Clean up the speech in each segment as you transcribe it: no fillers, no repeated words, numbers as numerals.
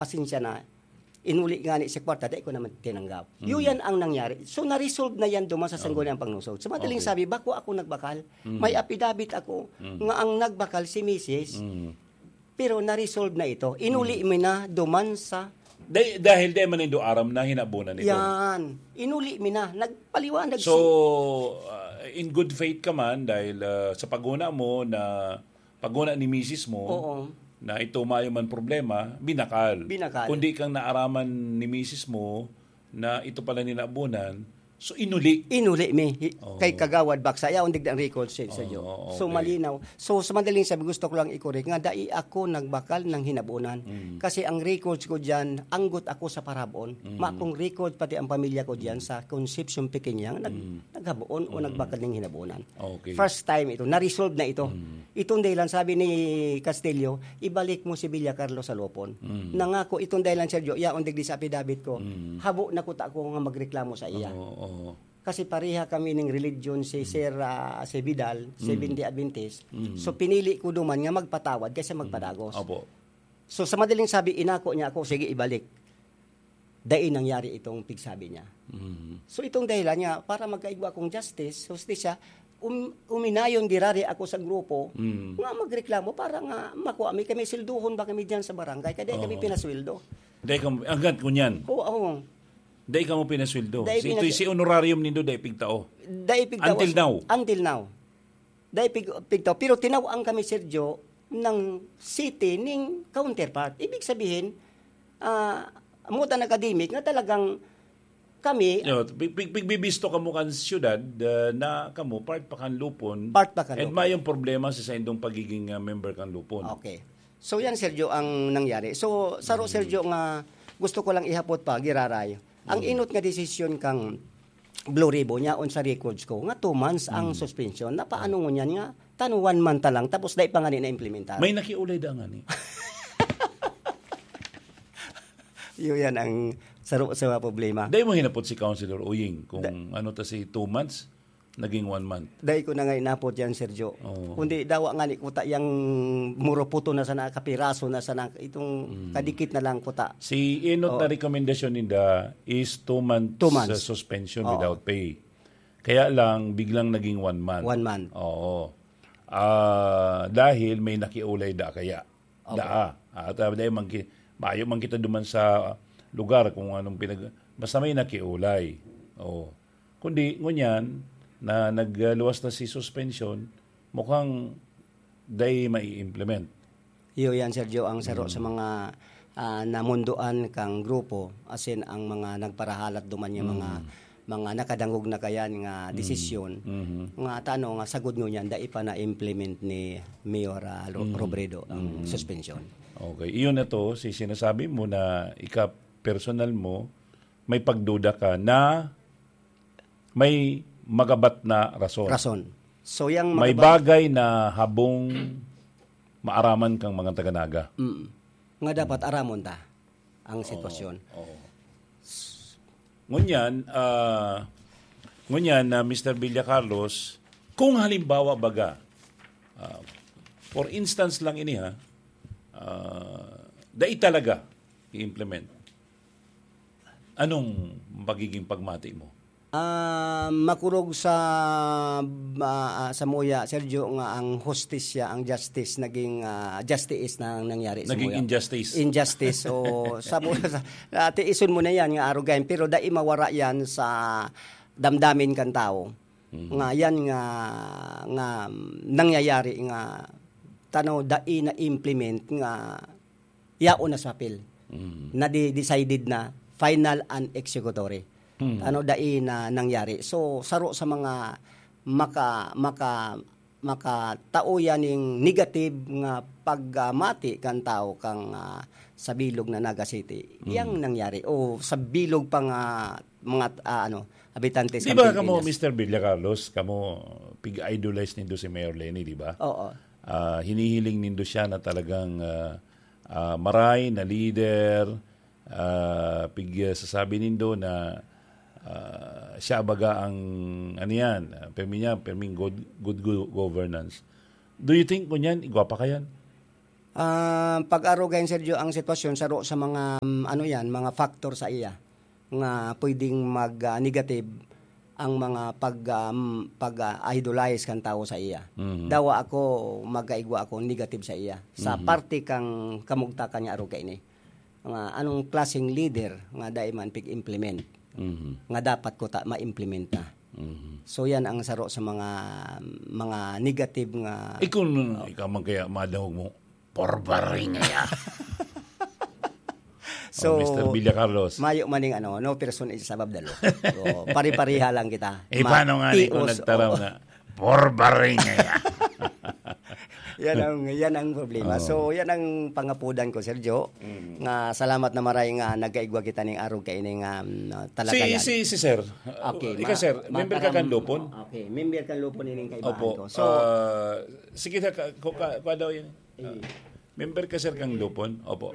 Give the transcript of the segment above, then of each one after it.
pasensya na, inuli nga ni si kwarta, dahil ko naman tinanggap. Yun ang nangyari. So, na-resolve na yan duman sa sangguniang pangnusod. So, madaling sabi, bako ako nagbakal. May affidavit ako nga ang nagbakal si Mrs. Pero na-resolve na ito. Inuli mo na duman sa... Dahil di man indo aram na hinabunan ito. Yan. Inuli mo na. Nagpaliwanag So, in good faith ka man, dahil sa paguna mo na paguna ni Mrs. mo, na ito mayo man problema, binakal. Kundi kang naaraman ni Mrs. mo na ito pala ninabunan, so inuli mi. Kay Kagawad Baksa, yaon digda ang record sa iyo. So malinaw. So sa madaling sabi, gusto ko lang i-correct nga dai ako nagbakal ng hinabunan. Kasi ang records ko diyan, anggot ako sa parabon. Maakong record pati ang pamilya ko diyan sa Concepcion Pequeña naghabuon o nagbakal ng hinabunan. First time ito, na-resolve na ito. Itong dahilan, sabi ni Castillo, ibalik mo si Villa Carlos sa Lopon. Nangako itong dahilan, Sergio, yaon digdi sa affidavit ko. Habo na ko ta ko nga magreklamo sa iya. Kasi pareha kami ng religion si Sir si Vidal, 70 Adventist. So pinili ko duman nga magpatawad kaysa magpadagos. So sa madaling sabi, inako niya ako, sige ibalik. Dahil nangyari itong pigsabi niya. So itong dahilan niya, para magkaigwa akong justisya, uminayon dirari ako sa grupo nga magreklamo para nga makuha kami silduhon ba kami diyan sa barangay kaya kami pinasweldo. Dahil kami, hanggang kunyan. Oo. Dahil ka mo pinasweldo. Si honorarium nindo dahil pigtao. Until now. Dahil pigtao. Pero tinawang kami, Sergio, ng city ning counterpart. Ibig sabihin, mutan academic na talagang kami... Pigbibisto ka mo kan siyudad na kamo part pa kan Lupon. And mayong problema sa indong pagiging member kan Lupon. Okay. So yan, Sergio, ang nangyari. So, saro, Sergio, nga gusto ko lang ihapot pa, giraray. Ang inot nga desisyon kang Blue Ribbon niya on sa records ko, nga 2 months ang suspension. Napaano mo niyan nga? 1 month lang, tapos dahil pa nga na implementar. May nakiulay da nga ni. Yan ang saro sa problema. Dahil mo hinapot si Councilor Uying kung ano ta si 2 months, naging 1 month. Dahil ko na nga inapot yan, Sergio. Kundi dawa nga ni kuta yung muroputo na sana, kapiraso na sana, itong kadikit na lang kuta. Si inot na rekomendasyon ninda is 2 months, suspension without pay. Kaya lang, biglang naging 1 month. 1 month. Oo. Dahil may nakiulay da kaya. At dahil maayo man kita duman sa lugar kung anong basta may nakiulay. Kundi, ngunyan, na nagluwas na si suspension, mukhang day mai-implement. Yan, Sergio, ang saro sa mga namunduan kang grupo, as in ang mga nagparahalat duman yung mga nakadangog na kayan nga desisyon, nga tanong, nga sagod nyo yan, dahil pa na-implement ni Mayor Robredo ang suspension. Okay. Iyon na to, sinasabi mo na personal mo, may pagduda ka na may magabat na rason. So, yang may bagay na habong maaraman kang mga taga-Naga. Nga dapat aramon ta ang sitwasyon. Ngunyan na Mr. Villa Carlos, kung halimbawa baga, for instance lang ini dahil talaga i-implement, anong magiging pagmati mo? Makurog sa Muya, Sergio, nga ang hostisya, ang justice naging justice na nangyari sa naging Muya. Injustice. So sa Muya, tiisun mo na yan nga arugain, pero dai mawara yan sa damdamin kan tao. Nga yan nga nangyayari nga tanaw dai na implement nga yao na sa appeal. Na decided na final and executory. Dai na nangyari. So saro sa mga makatao yan yung negative nga pagmati kan tao kang sa bilog na Naga City. Yang nangyari. O sa bilog pa nga mga habitante sa Pilipinas. Di ba kamo, Mr. Villa Carlos, kamo pig-idolize nindo si Mayor Lenny, di ba? Oo. Hinihiling nindo siya na talagang maray na leader, sasabi nindo na siya baga ang perming good governance. Do you think kunyan igwapa kayan? Pag-aro gayon Sergio ang sitwasyon saro sa mga mga factor sa iya nga pwedeng mag-negative ang mga pag-idolize kan tao sa iya. Dawa ako magaigwa ako negative sa iya. Sa parte kang kamugta kanya aro kay ni. Nga anong klaseng leader nga dai man pig-implement. Nga dapat ko ma-implementa. So yan ang saro sa mga negative nga ikaw man kaya madahog mo porbaring ya. So, Mr. Villa Carlos. Mayo maning no person is above the law. So, pari-pariha lang kita. Paano nga kung nagtaraw na porbaring ya. yan ang problema. So, yan ang pangapudan ko, Sergio. Nga salamat na maray nga nagaigwa kita ning arog kay ning talaga yan. Si Sir. Okay. Ika Sir, member ka kan Lupon? Okay, member kan Lupon ning kaibahan ko. So, sige ka daw yan. Member ka Sir kang Lupon? Opo.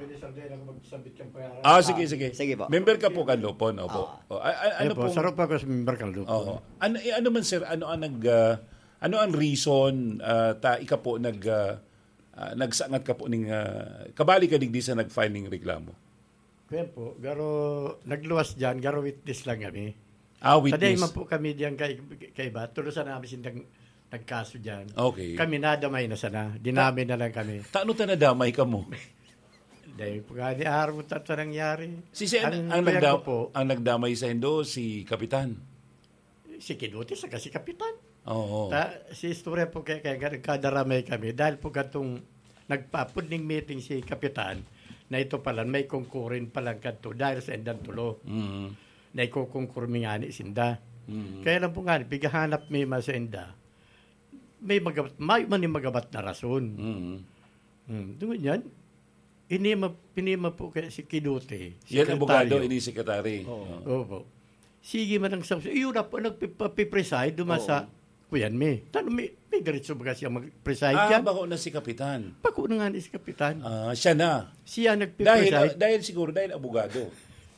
Sige. Sige po. Member ka po kang Lupon? Opo. Ano po? Sarap ako sa member kang Lupon. Ano man Sir, ano ang reason ika po nagsangat ka po ning kabali ka digdi sa nag-file ning reklamo? Kaya po, garo nagluwas diyan, garo witness lang kami. Witness. Taday man po kami diyan kay ba, tulusan namin sindang nagkaso diyan. Okay. Kami nadamay na sana, dinami na lang kami. Taano ta nadamay ka mo? Dahil pagani araw ta nangyari. Ang nagdamay sa Indo si Kapitan. Si Kinuti sa kasi Kapitan. Oo. Si istorya po kaya kadaramay kami dahil po katong nagpapudning meeting si Kapitan na ito pala may kongkurin palang kanto dahil sa Indan Tulo. Na ikukongkur mi nga ni Sinda. Kaya lang po nga, pigahanap mi sa Inda. May magabat na rason. Doon yan, pinima po kaya si Kinuti. Yan abogado, ini sekretary. Oo. Sige man ang sabi. Iyon na po, nagpipreside sa kuyan mi. Tano may diretso ba siya mag-preside yan? Bako na si Kapitan. Bako na nga ni si Kapitan. Siya na. Siya nagpipreside. Dahil siguro, dahil abogado.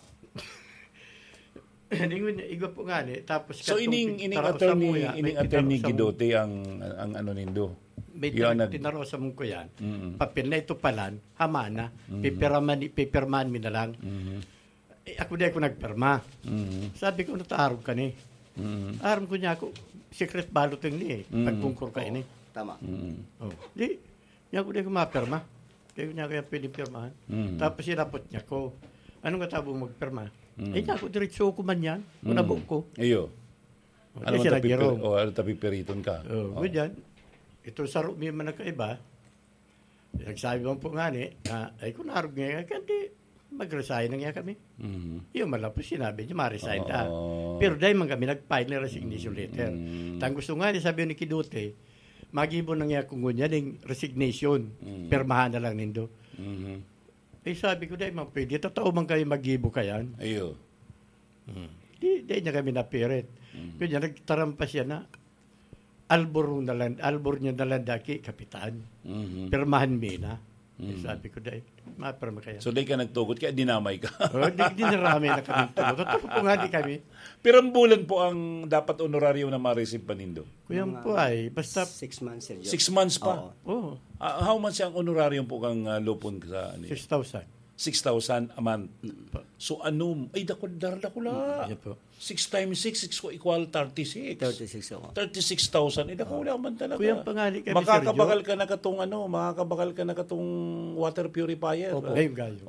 Igo po nga ni. Tapos so ining attorney Gidote ang ano nindo. May tinaro sa mong ko yan. Papel na ito palan, hamana, pipirman mi na lang. Ako di ako nagpirma. Sabi ko, nataarog ka ni. Aram ko niya ako, secret balloting ni pagkungkur ka ini. Tama. Di, niya ako di ako mapirma. Kaya niya kaya pwede pirmahan. Tapos sinapot niya ko, anong katabo magpirma? Ay, ako diretso ko man yan. Unabok ko. Iyo. Ano tapipiriton ka? Ganyan. Ito saro mi man nakaiba. Nagsabi mo po nga ni, ay kung narog nga, kandi mag-resign na nga kami. Yung malapos sinabi niya, ma-resign ta. Pero dahil man kami nag-file na resignation letter. Tang gusto nga ni sabi ni Kidote, magibo na nga kung ganyan ng resignation. Permahan na lang nindo. Eh sabi ko, dahil man pwede, totoo man kayo magibo kayan. Ayo. Dahil niya kami napirit. Kanya nagtarampas siya na, albor niya nalandaki, Kapitan. Permahan mi na. Sabi ko, dahil mapirma kaya. So, dahil ka nagtugot, kaya dinamay ka. Di narami na kami tugot. Totoo po nga di kami. Pero ang bulan po ang dapat honoraryo na ma-receive pa nindo? Kuya po ay, basta 6 months, Sergio. 6 months pa? Oo. How much ang honoraryo po kang lupon sa 6,000. 6,000 a month. So, darla ko la. 6 times 6 equal 36. 36 ako. 36,000. Dako wala man talaga. Kuya pangali kami, makakabakal ka na katong water purifier. Ngayon gayo.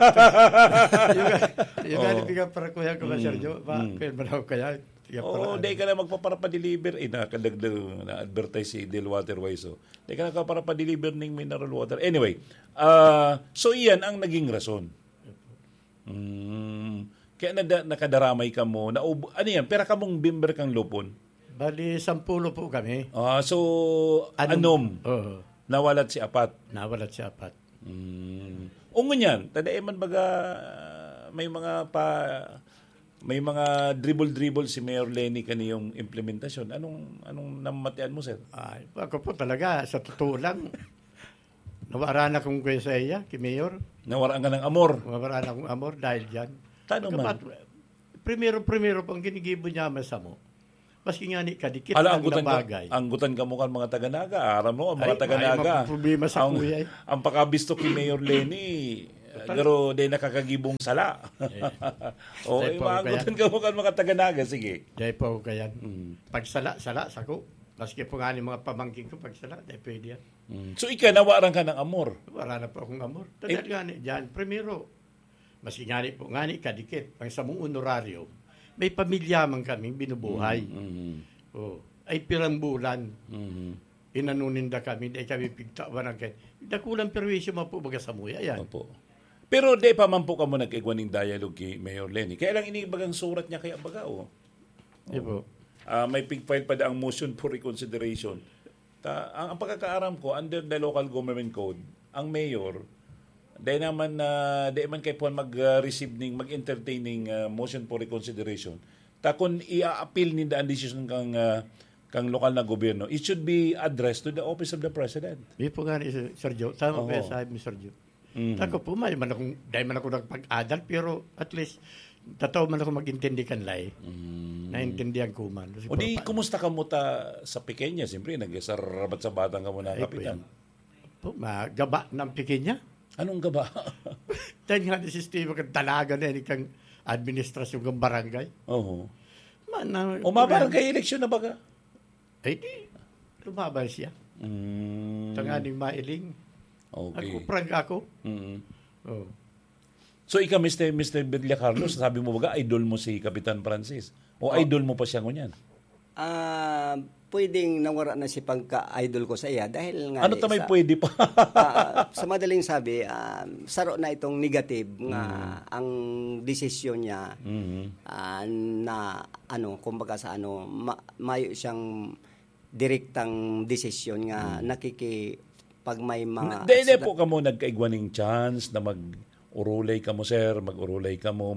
Yung galing bigyan para kuya ko ba, Sergio? Kaya ba na kaya? Dahil ka na magpaparapa-deliver. Nakadagdag na-advertise si Del Waterwise. Dahil ka na magpaparapa-deliver ng mineral water. Anyway, so iyan ang naging rason. Kaya nakadaramay ka mo. Ano yan? Pera ka mong member kang Lupon? Bali, 10 po kami. So, anom. Nawalat si Apat. Ungo niyan. Tadae man baga may mga dribble si Mayor Lenny kaniyong implementasyon. Anong namatian mo, sir? Ay, ako po talaga, sa totoo lang, nawaraan akong kuya sa iya, kay Mayor. Nawaraan ka ng amor? Nawaraan akong amor dahil dyan. Tano man? Primero pang ginigibo niya sa mo. Maski nga ni kadikit ang bagay. anggutan ka mo kan mga taga-Naga. Aram mo, ang mga taga-Naga. Problema sa kuya. Ang pakabisto kay Mayor Lenny, pero di nakakagibong sala. O, maanggutan ka mo kan mga taga-Naga. Sige. Dahil po kaya. Pag sala, sako. Maski po nga ni mga pamangkin ko, pag sala, dahil pwede yan. So, nawaran ka ng amor. Wala na po akong amor. Tadal nga ni, dyan, primero, maski nga ni po, nga ni kadikit, pang sa mong honoraryo, may pamilya man kaming binubuhay. Ay pirang bulan. Inanuninda kami, dahil kami pigtawan kayo. Dakulang perwisyo man po baga sa muya yan. Opo. Pero di pa man po ka mo nag-igwaning dialogue kay Mayor Lenny. Kaya lang inibagang surat niya kaya baga Di po. May pig-file pa ang motion for reconsideration. Ang pagkakaaram ko, under the local government code, ang mayor, di man kay puan mag-receive mag-entertaining motion for reconsideration. Kung i-appeal ni ang decision kang lokal na gobyerno, it should be addressed to the office of the president. Di po nga ni Sergio. Tama po sabi ni Sergio. Tako po, dahil man ako nagpag-adal, pero at least, tataw man ako mag-intindi kan lay. Naintindihan ko man. O di, kumusta ka mo sa Pequeña? Siyempre, nag-sarabat sa batang ka mo na kapitan. Po, magaba ng Pequeña. Anong gaba? Dahil nga ni sistema kang talaga na yun kang administrasyon kang barangay. Oo. Mabarangay eleksyon na baga? Ay di, lumaban siya. Tanganing mailing. Okay. Ako, prang ako. Oh. So, ikaw, Mr. Birlia Carlos, sabi mo baga, idol mo si Kapitan Francis? O idol mo pa siya ngunyan? Pwedeng nawara na si pagka-idol ko sa iya dahil nga... Ano tamay pwede pa? Sa madaling sabi, saro na itong negative nga ang desisyon niya na kumbaga sa mayo siyang direktang desisyon nga pag may mga... Dahil po ka mo nagkaigwaning chance na mag-urulay ka mo, sir, mag-urulay ka mo,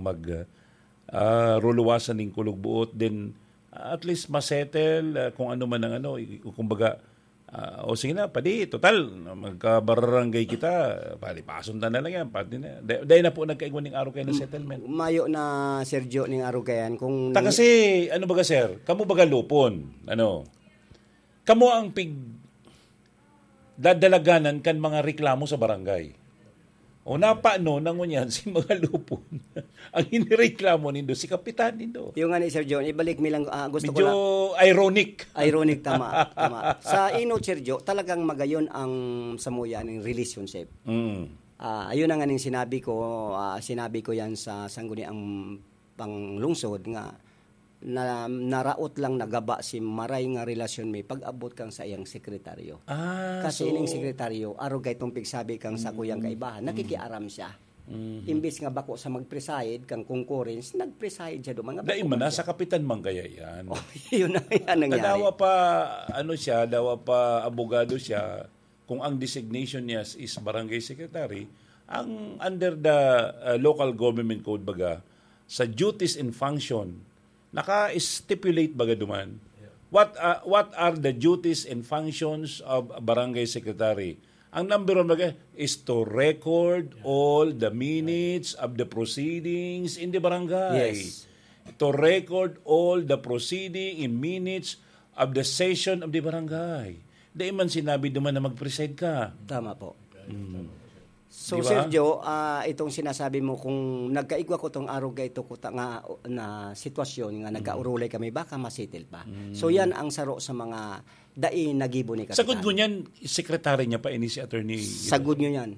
ruluwasan ng kulugbuot, then at least masettle kung ano man ang kumbaga, o sige na, padi, total, magkabarangay kita, palipason na lang yan, pati na. Dahil na po nagkaigwan ng araw kayo na settlement. Mayo na, Sergio, ng araw kayan. Kasi, baga, sir, kamo baga lupon, kamo ang dadalaganan kan mga reklamo sa barangay. O napaano nangunyan si mga lupon. Ang inireklamo nindo si Kapitan nindo. Yung nga ni Sir John, ibalik mi lang gusto medyo ko lang. Ironic. Ironic, tama. Sa Sergio, talagang magayon ang samuya ng relationship. Ayun ang aning sinabi ko yan sa sangguniang panglungsod nga na naraot lang nagaba si maray nga relasyon may pag-abot kang sa iyang sekretaryo. Kasi ining sekretaryo, arugay itong pigsabi kang sa kuyang kaibahan, nakikiaram siya. Imbis nga bako sa mag-preside kang concurrence, nag-preside siya doon. Dahil man, sa kapitan man kaya yan. Yun na yan nangyari. Dawa pa abogado siya, kung ang designation niya is barangay secretary, ang under the local government code baga, sa duties and function, naka-stipulate baga duman. What are the duties and functions of a barangay secretary? Ang number one baga is to record all the minutes of the proceedings in the barangay. Yes. To record all the proceeding in minutes of the session of the barangay. Di man sinabi duman na mag-preside ka. Tama po. So, diba? Sergio, itong sinasabi mo, kung nagkaigwa ko itong araw ga ito nga na sitwasyon nga nagkaurulay kami, baka masitil pa. So, yan ang saro sa mga dai nagibo ni Kapitan. Sagod nyo yan, sekretary niya pa ini si attorney. Sagod nyo yan.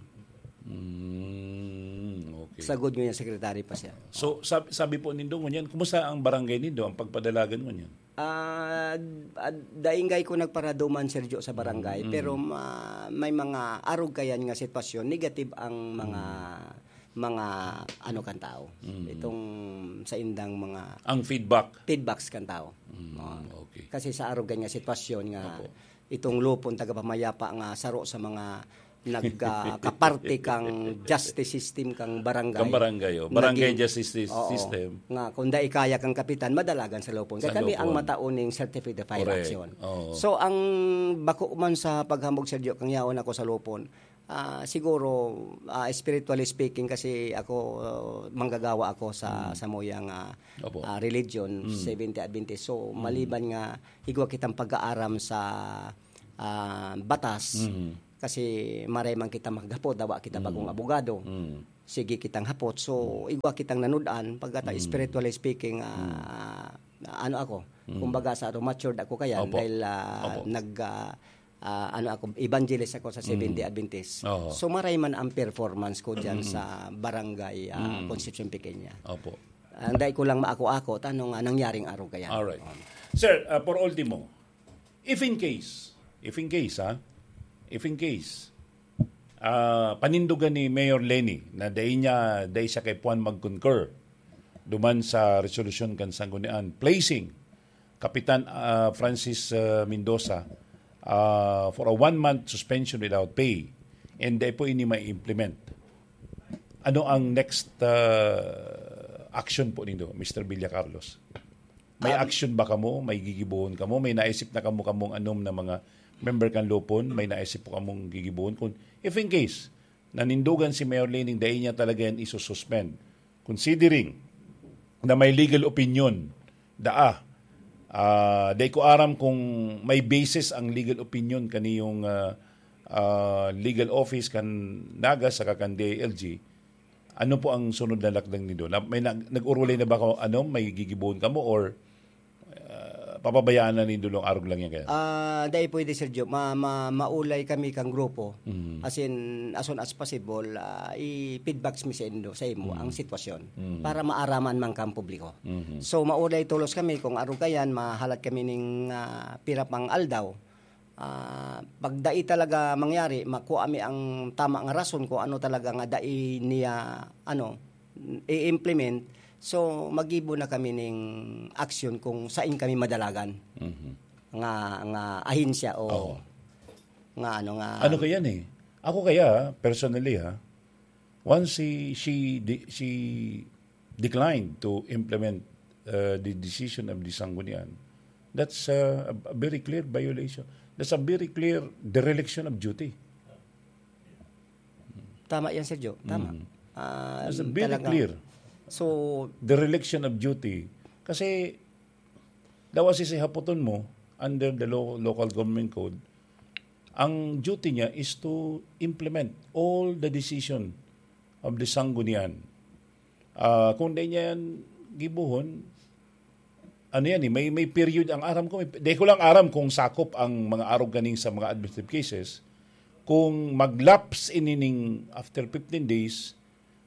Okay. Sagod nyo yan, sekretary pa siya. So, sabi po nindo ngunyan, kumusta ang barangay nindo, ang pagpadalagan ngunyan? Daingay ko nagparaduman, Sergio, sa barangay, pero may mga arog kayan nga sitwasyon, negative ang mga kan tao. Itong sa indang mga ang feedbacks kan tao. Okay. Kasi sa arog nga sitwasyon nga itong lupon tagapamayapa nga saro sa mga nagkaparte kang justice system kang barangay. Barangay justice system. Nga kung dai kaya kang kapitan madalagan sa lupon. Kaya kami ang matauning certificate of fire action. So ang bako man sa paghambog, Sergio, kang yaon ako sa lupon, siguro spiritually speaking kasi ako manggagawa ako sa moyang religion 70 Adventist. So maliban nga igwa kitang pag-aaram sa batas kasi maray man kita maghapot dawa kita bagong abogado. Sige kitang hapot. So igwa kitang nanudan pagkata spiritually speaking ano ako kumbaga sa matured ako kaya dahil ako evangelist ako sa 70 Adventist. So maray man ang performance ko diyan sa barangay Concepcion Pequeña. Opo. Anday ko lang maako-ako tanong nangyaring araw kaya. All right. Sir, for ultimo, if in case panindugan ni Mayor Lenny na day siya kay Puan mag-concur duman sa resolution kan sanggunian placing Kapitan Francis Mendoza for a 1-month suspension without pay and di po ini mai-implement. Ano ang next action po nindo, Mr. Villacarlos? May action ba kamo? May gigibuhon kamo? May naisip na kamong anom na mga member kan lupon? May naisip po kamong gigibuhon? Kung if in case nanindugan si Mayor Lening dahil niya talaga yan isususpend, considering na may legal opinion day ko aram kung may basis ang legal opinion kaniyong legal office kan naga sa kan DILG. Ano po ang sunod na lakdang nido? May nag-urulay na ba ko may gigibuhon kamo or papabayaan na nindo long arog lang yan kaya? Dahil pwede Sergio, maulay kami kang grupo. As in, as soon as possible, i-feedbacks mi sa imo ang sitwasyon para maaraman man kang publiko. So maulay tulos kami kung arog kayan, mahalat kami ning pirapang aldaw. Pagdai talaga mangyari, makuha mi ang tama nga rason ko ano talaga nga dai niya i-implement. So magibo na kami ning action kung saan kami madalagan. Nga ahensya o nga ano kaya ni? Ako kaya personally once she declined to implement the decision of the Sanggunian, that's a very clear violation. That's a very clear dereliction of duty. Tama yan, Sergio. Tama. That's a very clear. So, dereliction of duty. Kasi, daw si haputon mo, under the local government code, ang duty niya is to implement all the decision of the Sanggunian. Kung di niya yan gibuhon, ano yan may period ang aram ko. Di ko lang aram kung sakop ang mga arog ganing sa mga administrative cases. Kung mag-lapse inining after 15 days,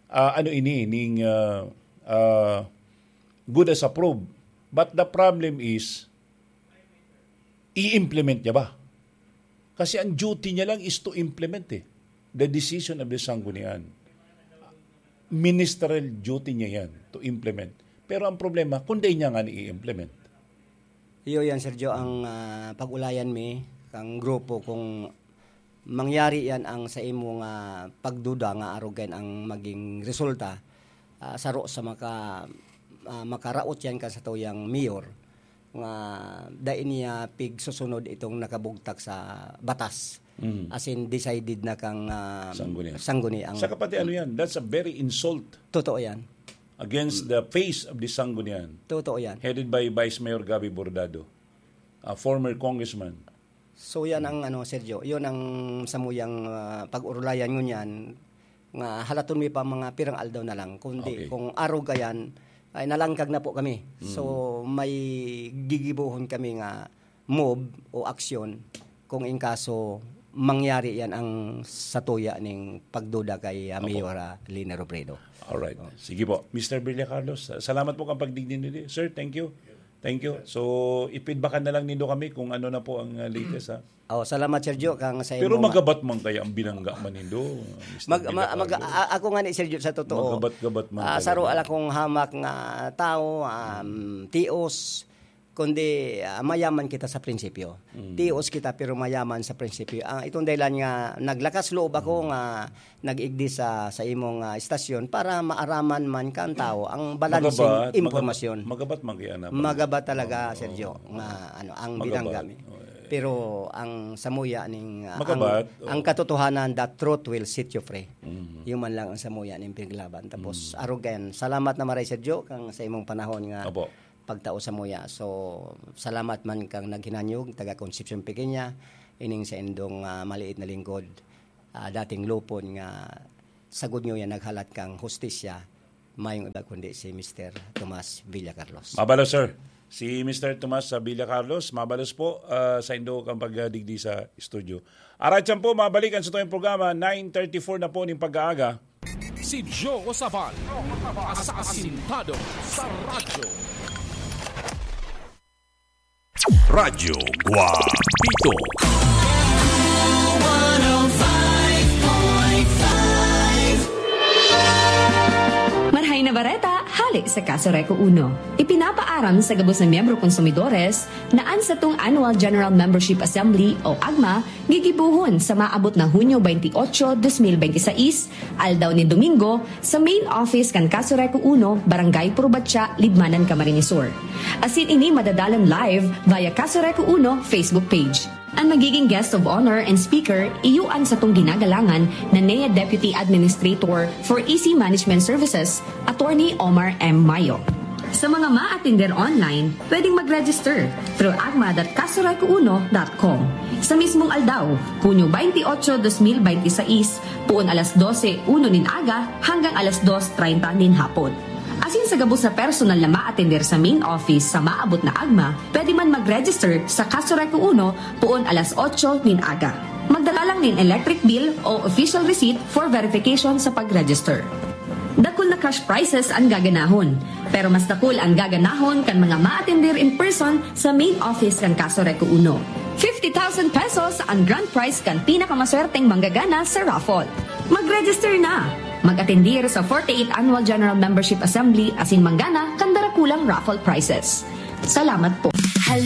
good as approved. But the problem is, i-implement niya ba? Kasi ang duty niya lang is to implement the decision of the Sanggunian. Ministerial duty niya yan to implement. Pero ang problema, kung di niya nga i-implement. Iyo yan, Sergio, ang pag-ulayan mi, kang grupo, kung mangyari yan ang sa imong pagduda nga arugan ang maging resulta, saro sa makaraot yan ka sa tuyang mayor, nga dahil niya pig susunod itong nakabugtak sa batas. As in, decided na kang sangguni. Sa kapati yan, that's a very insult. Totoo yan. Against the face of the Sanggunian. Totoo yan. Headed by Vice Mayor Gabby Bordado, a former congressman. So yan ang Sergio, yun ang samuyang pag-urulayan ngunyan nga halaton mi pa mga pirang aldaw na lang kundi kung araw gayan ay nalangkag na po kami. So may gigibuhon kami nga move o aksyon kung in kaso mangyari yan ang satuya ning pagduda kay Mayor Lina Robredo. Alright. Sige po. Mr. Villacarlos, salamat po kang pagdignin nito. Sir, thank you. Thank you. So, i-feedbackan na lang nindo kami kung ano na po ang latest. Salamat, Sergio. Kang sa pero magabat man kaya ang binangga man nindo. Ako nga ni Sergio sa totoo. Magabat-gabat man. Saro ala kong hamak nga tao, tios, kundi mayaman kita sa prinsipyo. Tios kita pero mayaman sa prinsipyo. Itong dahilan nga naglakas loob ako nga nag-igdi sa imong istasyon para maaraman man kan tao ang balansing impormasyon. Magabat man kaya na. Magabat talaga, Sergio, nga ang binangga mi. Pero ang samuya ning ang Oh. katotohanan, that truth will set you free. Yung man lang ang samuya ning pinaglaban. Tapos arugan. Salamat na maray Sergio kang sa imong panahon nga pagtao sa muya. So salamat man kang naghinanyog taga Concepcion Pequeña ining sa indong maliit na lingkod. Dating lupon nga sagud nyo yan naghalat kang hustisya, mayong iba kundi si Mr. Tomas Villacarlos. Mabalos, sir. Si Mr. Tomas Villacarlos, mabalos po sa indo kang pagdigdi sa studio. Aratyan po, mabalikan sa itong programa, 9:34 na po ng pag-aaga. Si Joe Osaban, asasintado sa radyo. Radyo Guapito. Marhay na bareta, halik sa Kaso Reco 1. Ipinapaaram sa gabos ng miyembro konsumidores na sa tung Annual General Membership Assembly o AGMA gigibuhon sa maabot na Hunyo 28, 2026, aldaw ni Domingo sa main office kan Kaso Reco 1, Barangay Purubatya, Libmanan, Camarines Sur. Asin ini madadalan live via Kaso Reco 1 Facebook page. Ang magiging guest of honor and speaker, iyuan sa tong ginagalangan na NEA Deputy Administrator for EC Management Services, Attorney Omar M. Mayo. Sa mga ma-attender online, pwedeng mag-register through agma.casoreco1.com. Sa mismong aldaw, Hunyo 28, 2026, puon alas 12:01 nin aga hanggang alas 2:30 nin hapon. Asin sa gabos na personal na ma-attender sa main office sa maabot na AGMA, pwede man mag-register sa Kaso Reco 1 puon alas 8 nin aga. Magdala lang nin electric bill o official receipt for verification sa pag-register. Dakul na cash prizes ang gaganahon, pero mas dakul ang gaganahon kan mga ma-attender in person sa main office kan Kaso Reco 1. 50,000 pesos ang grand prize kan pinakamaswerteng manggagana sa raffle. Mag-register na! Mag-attendir sa 48th Annual General Membership Assembly asin manggana kan darakulang raffle prizes. Salamat po.